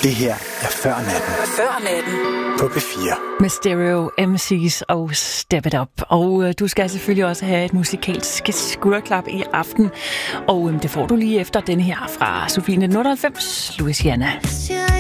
Det her er Før Natten. Før Natten. På P4. Med Stereo MC's og Step It Up. Og du skal selvfølgelig også have et musikalsk skulderklap i aften. Og det får du lige efter den her fra Sofie 1998, Louisiana.